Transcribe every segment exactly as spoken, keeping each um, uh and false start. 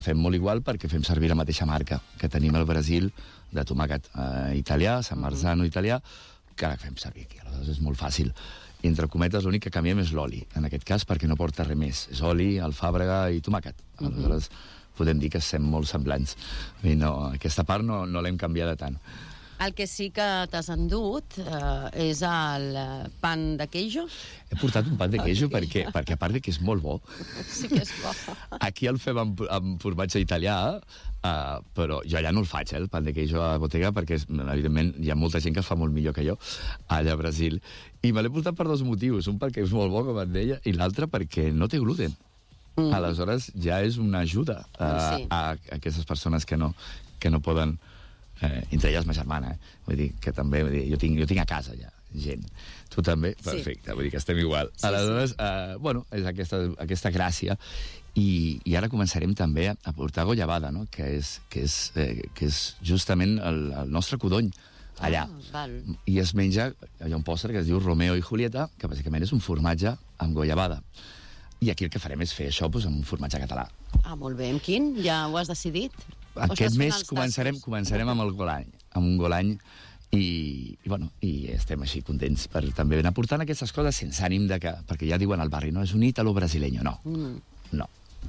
fem molt igual perquè fem servir la mateixa marca que tenim al Brasil de tomàquet eh, italià, San Marzano italià, que la fem servir aquí. Aleshores és molt fàcil. I entre cometes l'únic que canviem és l'oli, en aquest cas, perquè no porta res més. És oli, alfàbrega i tomàquet. Aleshores podem dir que estem molt semblants. I no, aquesta part no, no l'hem canviada tant. El que sí que t'has endut eh, és el pan de queijo. He portat un pan de queijo perquè, perquè a part de que és molt bo. Sí que és bo. Aquí el fem amb, amb formatge italià, uh, però jo allà no el faig, eh, el pan de queijo a Bottega, perquè evidentment hi ha molta gent que el fa molt millor que jo allà a Brasil. I me l'he portat per dos motius. Un perquè és molt bo, com et deia, i l'altre perquè no té gluten. Mm. Aleshores ja és una ajuda a, sí. a, a aquestes persones que no, que no poden... Eh, entre elles ma germana, eh? Vull dir que també, vull dir, jo, tinc, jo tinc a casa ja gent, tu també? Sí. Perfecte, vull dir que estem igual. Sí, aleshores, sí. Eh, bueno, és aquesta, aquesta gràcia i, i ara començarem també a portar goiabada, no? que, és, que, és, eh, que és justament el, el nostre codony allà. Ah, val. I es menja, hi ha un pòster que es diu Romeo i Julieta, que bàsicament és un formatge amb goiabada. I aquí el que farem és fer això doncs, amb un formatge català. Ah, molt bé. Amb quin? Ja ho has decidit? Aquest mes començarem, començarem amb el golany, amb un golany, i, i, bueno, i estem així contents per també anar portant aquestes coses sense ànim de que... Perquè ja diuen al barri, no? És un ítalo-brasileño. No, mm. no.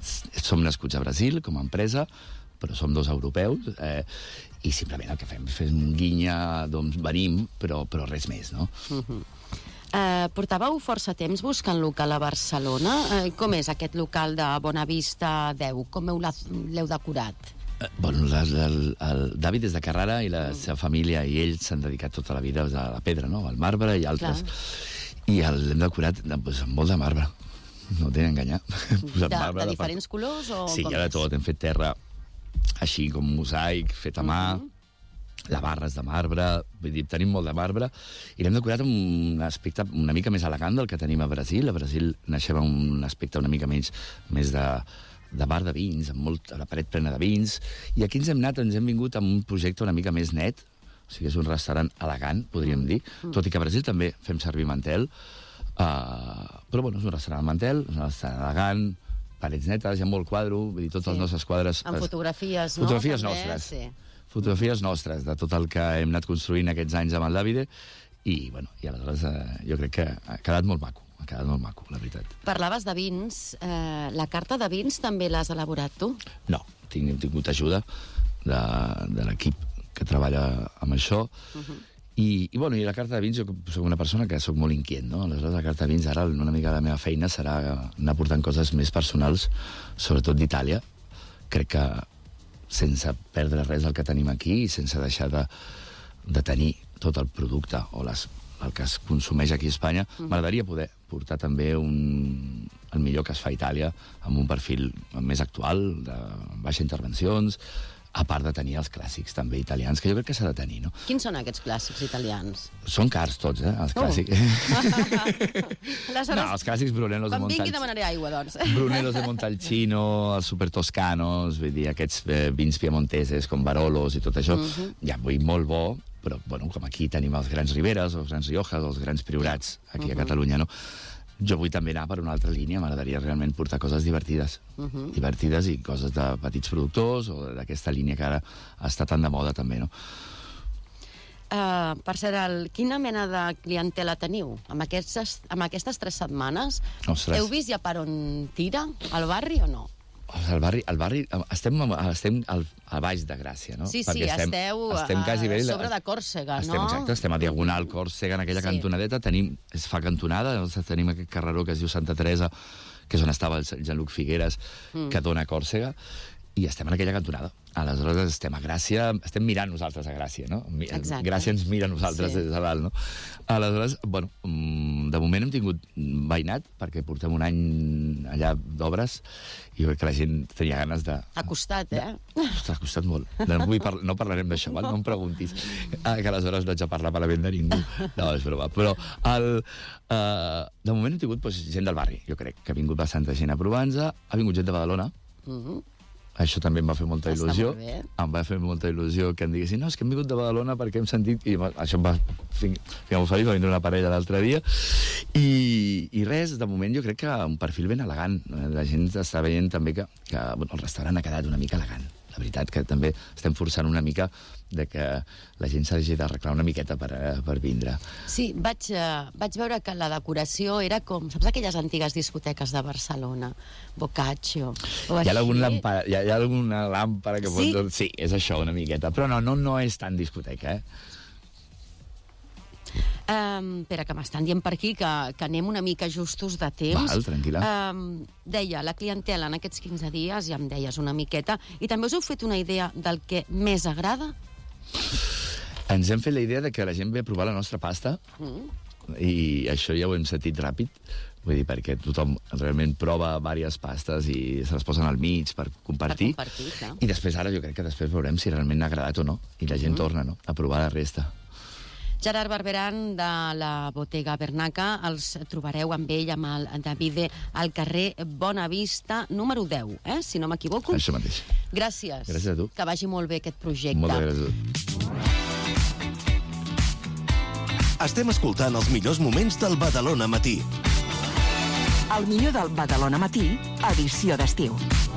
Som nascuts a Brasil com a empresa, però som dos europeus, eh, i simplement el que fem és fer un guinya d'on venim, però, però res més, no? Mm-hmm. Eh, portàveu força temps buscant local a Barcelona. Eh, com és aquest local de Bonavista deu? Com l'heu decorat? Bueno, el, el, el David és de Carrara i la seva família i ells s'han dedicat tota la vida a la pedra, no? Al marbre i altres. Clar. I l'hem decorat doncs, amb molt de marbre. No t'he d'enganyar. De, de diferents de colors? O sí, hi ha de tot. Hem fet terra així com mosaic, fet a mà, uh -huh. la barra és de marbre, vull dir, tenim molt de marbre, i l'hem decorat amb un aspecte una mica més elegant del que tenim a Brasil. A Brasil naixem amb un aspecte una mica menys, més de... de bar de vins, amb molt, la paret plena de vins, i aquí ens hem anat, ens hem vingut amb un projecte una mica més net, o sigui, és un restaurant elegant, podríem dir, mm. tot i que a Brasil també fem servir mantel, uh, però bueno, és un restaurant mantel, és un restaurant elegant, parets netes, hi ha molt quadro, vull dir, tots sí. els nostres quadres... Amb fotografies, no? Fotografies també, nostres, sí. fotografies nostres, de tot el que hem anat construint aquests anys amb el Davide, i, bueno, i aleshores uh, jo crec que ha quedat molt maco. Ha quedat molt maco, la veritat. Parlaves de vins. Eh, la carta de vins també l'has elaborat tu? No, tinc, hem tingut ajuda de, de l'equip que treballa amb això. Uh-huh. I, i, bueno, i la carta de vins, jo soc una persona que soc molt inquiet, no? Aleshores, la carta de vins, ara una mica de la meva feina serà anar portant coses més personals, sobretot d'Itàlia. Crec que sense perdre res del que tenim aquí i sense deixar de, de tenir tot el producte o les el que es consumeix aquí a Espanya, mm. m'agradaria poder portar també un, el millor que es fa a Itàlia, amb un perfil més actual, de baixa intervencions, a part de tenir els clàssics també italians, que jo crec que s'ha de tenir, no? Quins són aquests clàssics italians? Són cars tots, eh, els clàssics. Oh. No, els clàssics Brunelos de Montalcino. Quan vingui demanaré aigua, doncs. Brunelos de Montalcino, els super toscanos, vull dir, aquests eh, vins piemonteses com Barolos i tot això, mm -hmm. ja vull molt bo, però, bueno, com aquí tenim els grans Riberes, els grans Riojas, els grans Priorats, aquí uh -huh. a Catalunya, no? Jo vull també anar per una altra línia, m'agradaria realment portar coses divertides, uh -huh. divertides i coses de petits productors o d'aquesta línia que ara està tan de moda també, no? Uh, per cert, el, quina mena de clientela teniu? Amb aquestes, amb aquestes tres setmanes, Ostres. heu vist ja per on tira, al barri o no? Al barri, al barri estem, estem al, a baix de Gràcia, no? Sí, sí, Perquè estem, esteu estem a, quasi a sobre de Còrsega, estem, no? Exacte, estem a Diagonal Còrsega, en aquella sí. cantonadeta, tenim, es fa cantonada, tenim aquest carreró que es diu Santa Teresa, que és on estava el Jean-Luc Figueres, mm. que dona a Còrsega, i estem en aquella cantonada. Aleshores estem a Gràcia, estem mirant nosaltres a Gràcia, no? Exacte. Gràcia ens mira a nosaltres sí. des de dalt, no? Aleshores, bueno, de moment hem tingut veïnat, perquè portem un any allà d'obres, i jo crec que la gent tenia ganes de... Ha costat, eh? Ostres, ha costat molt. No, vull par no parlarem d'això, no. no em preguntis. Ah, que aleshores no haig de parlar malament de ningú. No, és broma. Però el, uh, de moment hem tingut pues, gent del barri, jo crec, que ha vingut bastanta gent a provar-nos, ha vingut gent de Badalona, uh -huh. Això també em va fer molta il·lusió. Em va fer molta il·lusió que em diguessin no, és que hem vingut de Badalona perquè hem sentit... I això em va fer molt feliç, va vindre una parella l'altre dia. I, I res, de moment jo crec que un perfil ben elegant. La gent està veient també que, que bueno, el restaurant ha quedat una mica elegant. La veritat que també estem forçant una mica de que la gent s'hagi d'arreglar una miqueta per, per vindre. Sí, vaig, uh, vaig veure que la decoració era com... Saps aquelles antigues discoteques de Barcelona? Boccaccio. Hi ha, algun làmpara, hi, ha, hi ha alguna làmpara que sí? Pot... Sí, és això una miqueta. Però no, no, no és tan discoteca, eh? Um, espera, que m'estan dient per aquí que, que anem una mica justos de temps. Val, tranquil·la. Um, deia, la clientela en aquests quinze dies, ja em deies una miqueta, i també us heu fet una idea del que més agrada? Ens hem fet la idea de que la gent ve a provar la nostra pasta, mm. i això ja ho hem sentit ràpid, vull dir, perquè tothom realment prova diverses pastes i se les posen al mig per compartir. Per compartir, clar. I després, ara, jo crec que després veurem si realment ha agradat o no, i la gent mm. torna, no?, a provar la resta. Gerard Barberan, de la Bottega Bernaca. Els trobareu amb ell, amb el Davide, al carrer Bonavista, número deu, eh? Si no m'equivoco. Això mateix. Gràcies. Gràcies a tu. Que vagi molt bé aquest projecte. Moltes gràcies a tu. Estem escoltant els millors moments del Badalona Matí. El millor del Badalona Matí, edició d'estiu.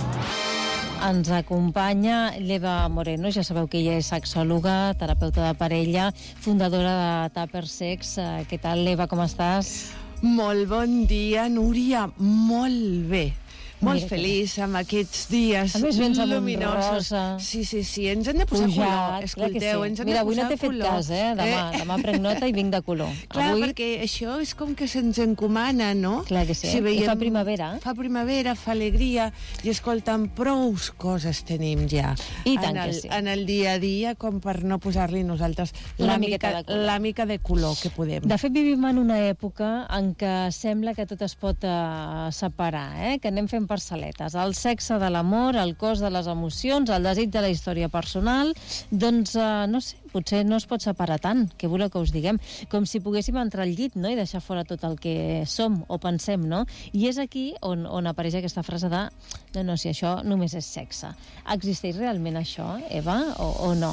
Ens acompanya l'Eva Moreno, ja sabeu que ella és sexòloga, terapeuta de parella, fundadora de Tupper Sex. Què tal, Eva, com estàs? Molt bon dia, Núria, molt bé. Molt Mira feliç que... amb aquests dies luminosos. Sí, sí, sí, ens hem de posar Pujat, color. Escolteu, sí. ens hem Mira, de posar avui no t'he fet cas, eh? Demà, eh? demà prenc nota i vinc de color. Clar, avui... perquè això és com que se'ns encomana, no? Clar que sí, si veiem... I fa primavera. Fa primavera, fa alegria, i escolta'm, prou coses tenim ja. I tant el, que sí. En el dia a dia, com per no posar-li nosaltres la mica, de la mica de color que podem. De fet, vivim en una època en què sembla que tot es pot uh, separar, eh? Que anem fent parcel·letes. El sexe de l'amor, el cos de les emocions, el desig de la història personal, doncs, uh, no sé, potser no es pot separar tant, què voleu que us diguem? Com si poguéssim entrar al llit, no?, i deixar fora tot el que som o pensem, no? I és aquí on, on apareix aquesta frase de no, no, si això només és sexe. Existeix realment això, Eva, o, o no?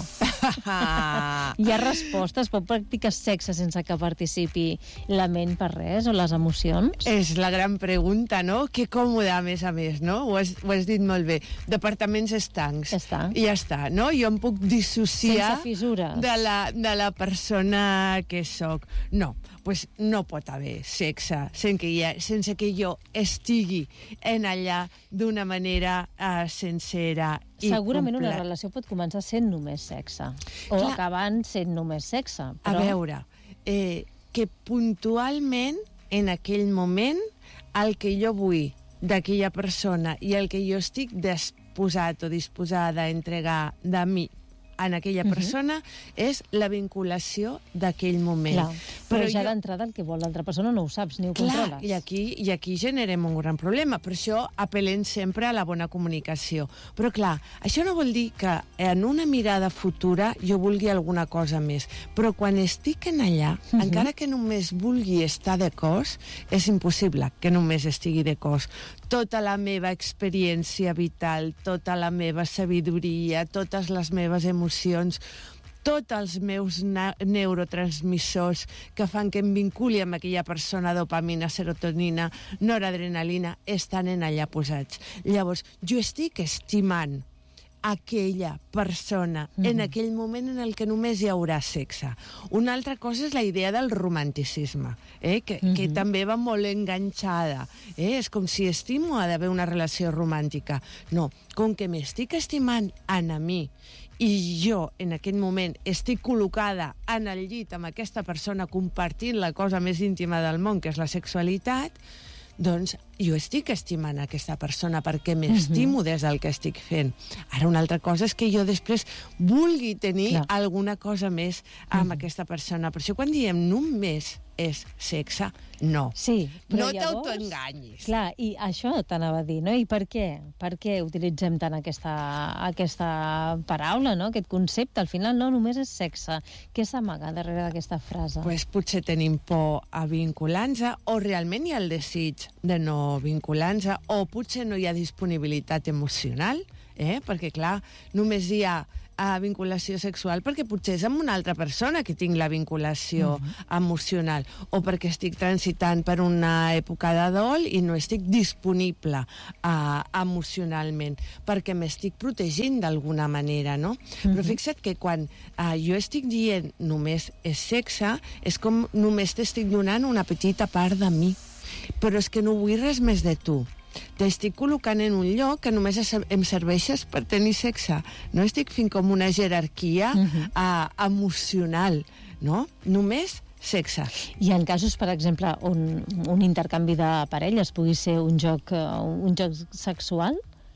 Hi ha respostes? Pot practicar sexe sense que participi la ment per res, o les emocions? És la gran pregunta, no? Que còmode, a més a més, no? Ho has, ho has dit molt bé. Departaments estancs. Ja està. I ja està, no? Jo em puc dissociar... Sense fissures. De la, de la persona que sóc. No, pues no pot haver sexe sense que, ha, sense que jo estigui en allà d'una manera uh, sincera i segurament complet. Una relació pot començar sent només sexe, o Clar. acabant sent només sexe. Però... A veure, eh, que puntualment, en aquell moment, el que jo vull d'aquella persona i el que jo estic disposat o disposada a entregar de mi en aquella persona, uh-huh. és la vinculació d'aquell moment. Clar, però, però ja jo... d'entrada el que vol l'altra persona no ho saps ni ho Clar, controles. I aquí, i aquí generem un gran problema. Per això apel·lem sempre a la bona comunicació. Però clar, això no vol dir que en una mirada futura jo vulgui alguna cosa més. Però quan estic en allà, uh-huh. encara que només vulgui estar de cos, és impossible que només estigui de cos. Tota la meva experiència vital, tota la meva sabidoria, totes les meves emocions, tots els meus neurotransmissors que fan que em vinculi amb aquella persona, dopamina, serotonina, noradrenalina, estan en allà posats. Llavors, jo estic estimant aquella persona mm. en aquell moment en el que només hi haurà sexe. Una altra cosa és la idea del romanticisme, eh? que, mm-hmm. que també va molt enganxada. Eh? És com si estimo ha d'haver una relació romàntica. No, com que m'estic estimant en a mi i jo en aquest moment estic col·locada en el llit amb aquesta persona compartint la cosa més íntima del món, que és la sexualitat, doncs jo estic estimant aquesta persona perquè m'estimo uh-huh. des del que estic fent. Ara, una altra cosa és que jo després vulgui tenir Clar. alguna cosa més amb uh-huh. aquesta persona. Per això quan diem només és sexe, no. Sí, però no llavors... t'autoenganyis. Clar, i això t'anava a dir, no? I per què? Per què utilitzem tant aquesta, aquesta paraula, no? Aquest concepte? Al final no només és sexe. Què s'amaga darrere d'aquesta frase? Pues potser tenim por a vincular-nos, o realment hi ha el desig de no vincular-nos, o potser no hi ha disponibilitat emocional, eh? Perquè, clar, només hi ha a vinculació sexual perquè potser és amb una altra persona que tinc la vinculació uh-huh. emocional, o perquè estic transitant per una època de dol i no estic disponible uh, emocionalment, perquè m'estic protegint d'alguna manera, no? Uh-huh. Però fixa't que quan uh, jo estic dient només és sexe, és com només t'estic donant una petita part de mi, però és que no vull res més de tu. T'estic col·locant en un lloc que només em serveixes per tenir sexe. No estic fent com una jerarquia uh-huh. uh, emocional, no? Només sexe. I en casos, per exemple, un, un intercanvi de parelles pugui ser un joc, uh, un joc sexual?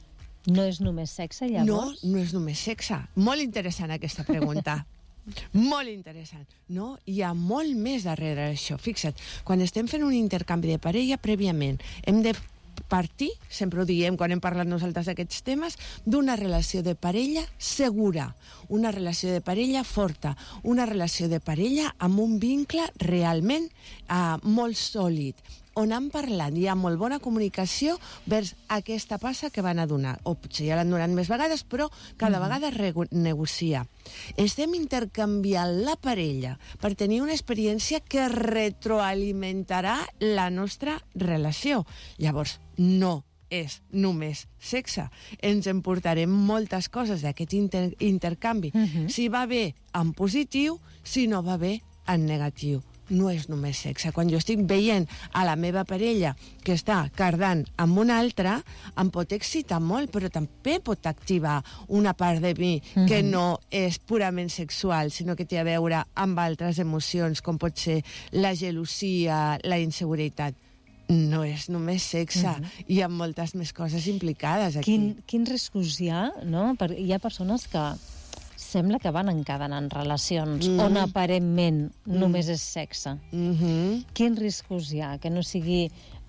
No és només sexe, llavors? No, no és només sexe. Molt interessant aquesta pregunta. Molt interessant, no? Hi ha molt més darrere d'això. Fixa't, quan estem fent un intercanvi de parella, prèviament hem de partir, sempre ho diem quan hem parlat nosaltres d'aquests temes, d'una relació de parella segura, una relació de parella forta, una relació de parella amb un vincle realment uh, molt sòlid, on han parlat, hi ha molt bona comunicació vers aquesta passa que van a donar, o potser ja l'han donat més vegades, però cada mm-hmm. vegada es negocia. Estem intercanviant la parella per tenir una experiència que retroalimentarà la nostra relació. Llavors, no és només sexe. Ens emportarem moltes coses d'aquest inter intercanvi. Mm-hmm. Si va bé en positiu, si no va bé en negatiu. No és només sexe. Quan jo estic veient a la meva parella que està cardant amb una altra, em pot excitar molt, però també pot activar una part de mi mm-hmm. que no és purament sexual, sinó que té a veure amb altres emocions, com pot ser la gelosia, la inseguretat. No és només sexe, mm-hmm. hi ha moltes més coses implicades aquí. Quin, quins riscos hi ha, no? Per, hi ha persones que sembla que van encadenant relacions mm-hmm. on aparentment mm-hmm. només és sexe. Mm-hmm. Quins riscos hi ha? Que no sigui,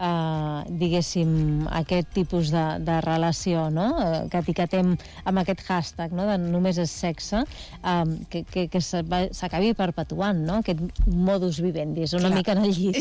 uh, diguéssim, aquest tipus de, de relació, no? Uh, que etiquetem amb aquest hashtag, no? De només és sexe, um, que, que, que s'acabi perpetuant, no? Aquest modus vivendi, és una Clar. Mica en el llit.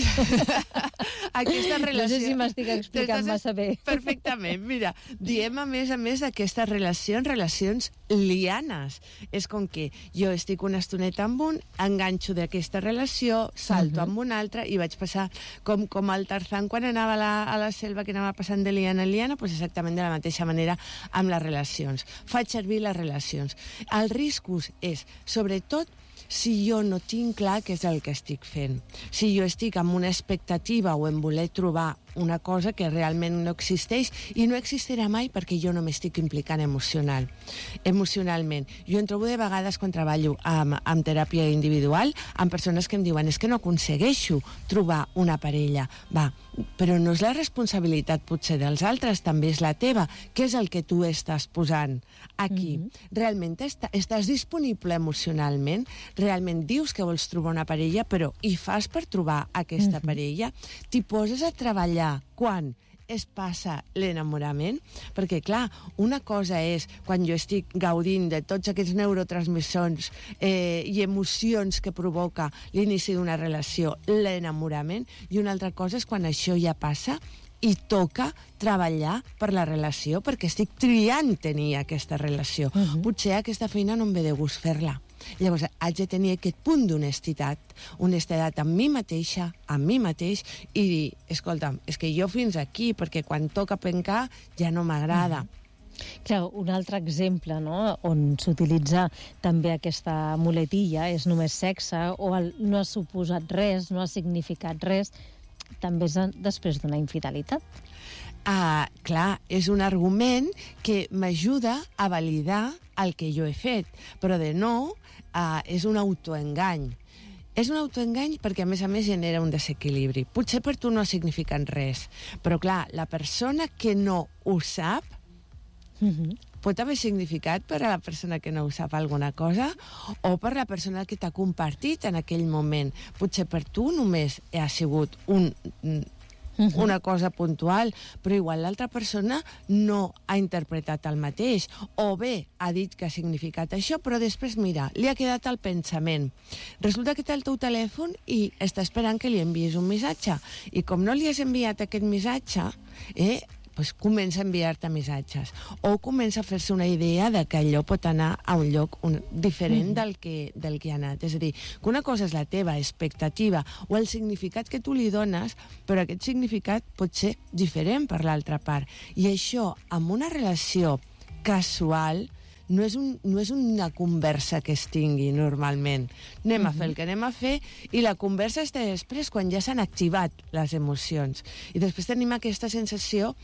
Aquesta relació... No sé si m'estic explicant massa bé. Perfectament. Mira, diem a més a més aquestes relacions, relacions lianes. És com que jo estic una estoneta amb un, enganxo d'aquesta relació, salto uh-huh. amb una altra i vaig passar com, com el Tarzan quan anava a la, a la selva, que anava passant de liana a liana, doncs exactament de la mateixa manera amb les relacions. Faig servir les relacions. El risc és, sobretot, si jo no tinc clar què és el que estic fent. Si jo estic amb una expectativa o en voler trobar una cosa que realment no existeix i no existirà mai perquè jo no m'estic implicant emocional. Emocionalment. Jo em trobo de vegades quan treballo amb, amb teràpia individual amb persones que em diuen és que no aconsegueixo trobar una parella. Va, però no és la responsabilitat potser dels altres, també és la teva. Què és el que tu estàs posant aquí? Mm-hmm. Realment està, estàs disponible emocionalment? Realment dius que vols trobar una parella, però hi fas per trobar aquesta mm-hmm. parella? T'hi poses a treballar quan es passa l'enamorament? Perquè, clar, una cosa és quan jo estic gaudint de tots aquests neurotransmissors eh, i emocions que provoca l'inici d'una relació, l'enamorament, i una altra cosa és quan això ja passa i toca treballar per la relació, perquè estic triant tenir aquesta relació. Uh-huh. Potser aquesta feina no em ve de gust fer-la. Llavors, haig de tenir aquest punt d'honestitat, honestedat amb mi mateixa, amb mi mateix, i dir, escolta'm, és que jo fins aquí, perquè quan toca pencar ja no m'agrada. Mm. Clar, un altre exemple, no?, on s'utilitza també aquesta muletilla, és només sexe, o el no ha suposat res, no ha significat res, també és després d'una infidelitat. Ah, clar, és un argument que m'ajuda a validar el que jo he fet, però de nou ah, és un autoengany. És un autoengany perquè, a més a més, genera un desequilibri. Potser per tu no ha significat res, però clar, la persona que no ho sap mm-hmm. pot haver significat per a la persona que no ho sap alguna cosa o per la persona que t'ha compartit en aquell moment. Potser per tu només ha sigut un... Uh-huh. una cosa puntual, però igual l'altra persona no ha interpretat el mateix, o bé ha dit que ha significat això, però després, mira, li ha quedat el pensament. Resulta que té el teu telèfon i està esperant que li envies un missatge, i com no li has enviat aquest missatge, eh, pues, comença a enviar-te missatges o comença a fer-se una idea de que allò pot anar a un lloc un, diferent mm. del, que, del que ha anat. És a dir, que una cosa és la teva expectativa o el significat que tu li dones, però aquest significat pot ser diferent per l'altra part. I això, amb una relació casual, no és, un, no és una conversa que es tingui normalment. Anem uh-huh. a fer el que anem a fer i la conversa és després, quan ja s'han activat les emocions. I després tenim aquesta sensació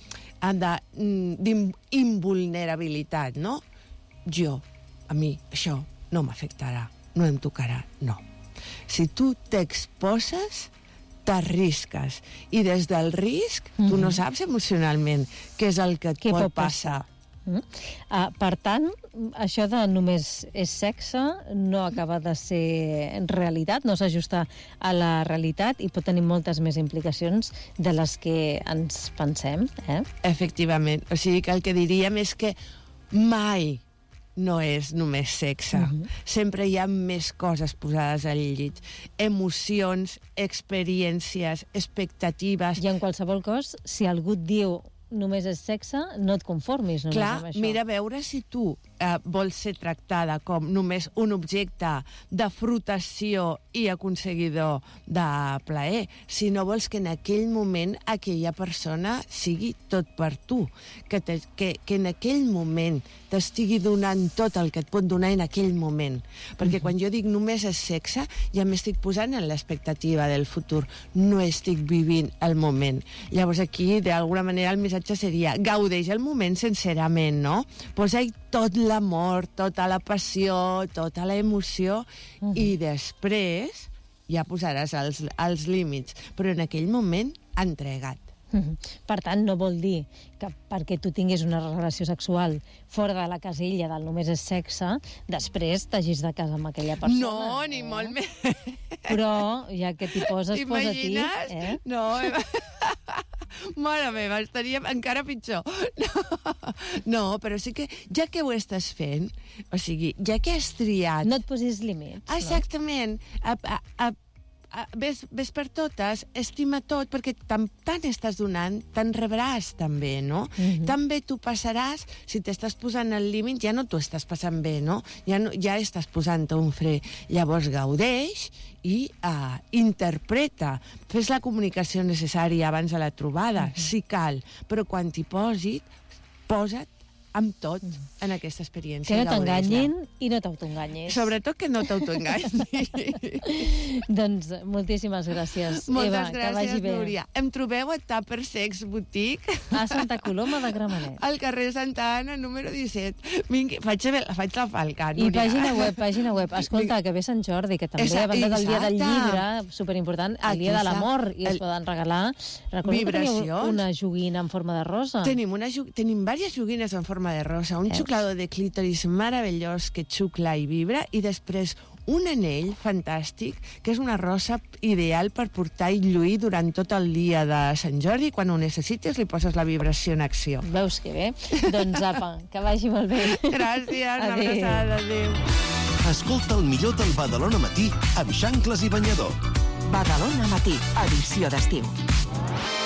d'invulnerabilitat, no? Jo, a mi, això no m'afectarà, no em tocarà, no. Si tu t'exposes, t'arrisques. I des del risc, uh-huh. tu no saps emocionalment què és el que et què pot, pot passar. passar. Mm. Uh, per tant, això de només és sexe no acaba de ser realitat, no s'ajusta a la realitat i pot tenir moltes més implicacions de les que ens pensem. Eh? Efectivament. O sigui que el que diríem és que mai no és només sexe. Uh-huh. Sempre hi ha més coses posades al llit. Emocions, experiències, expectatives... I en qualsevol cas, si algú et diu només és sexe, no et conformis només Clar, amb això. Mira, veure si tu eh, vols ser tractada com només un objecte de frotació i aconseguidor de plaer, si no vols que en aquell moment aquella persona sigui tot per tu, que, te, que, que en aquell moment t'estigui donant tot el que et pot donar en aquell moment. Perquè uh-huh. quan jo dic només és sexe, ja m'estic posant en l'expectativa del futur, no estic vivint el moment. Llavors aquí, d'alguna manera, el missatge seria gaudeix el moment sincerament, no? Posa-hi tot l'amor, tota la passió, tota la emoció, uh-huh. i després ja posaràs els, els límits. Però en aquell moment, entregat. Uh-huh. Per tant, no vol dir que perquè tu tinguis una relació sexual fora de la casella del només és sexe, després t'hagis de casar amb aquella persona. No, ni eh? molt més. Però ja que t'hi poses, T'imagines? posa-t'hi. Eh? No, mare meva, estaríem encara pitjor. No, no, però sí que, ja que ho estàs fent, o sigui, ja que has triat... No et posis límits, Exactament. No? A, a, a, Ves, ves per totes, estima tot, perquè tant, tant estàs donant, te'n rebràs també, no? Uh-huh. També tu passaràs, si t'estàs posant al límit, ja no t'ho estàs passant bé, no? Ja, no, ja estàs posant un fre. Llavors gaudeix i uh, interpreta. Fes la comunicació necessària abans de la trobada, uh-huh. si cal, però quan t'hi posis, posa't amb tot en aquesta experiència. Que no t'enganyin i no t'autoenganyis. Sobretot que no t'autoenganyi. Doncs moltíssimes gràcies, Moltes Eva. gràcies, que vagi bé. Núria. Em trobeu a Tupper Sex Boutique. A Santa Coloma de Gramenet. Al carrer Santa Anna, número disset. Vingui, faig, faig la falca, Núria. I pàgina web, pàgina web. Escolta, que ve Sant Jordi, que també, a banda del dia del llibre, superimportant, el dia de l'amor, i es poden regalar... Recordo que teniu una joguina en forma de rosa. Tenim, una, tenim diverses joguines en forma de rosa, un xuclador de clítoris meravellós que xucla i vibra, i després un anell fantàstic, que és una rosa ideal per portar i lluir durant tot el dia de Sant Jordi. Quan ho necessites, li poses la vibració en acció. Veus que bé? Doncs apa, que vagi molt bé. Gràcies, una abraçada, adéu. Escolta el millor del Badalona Matí amb Xancles i Banyador. Badalona Matí, edició d'estiu.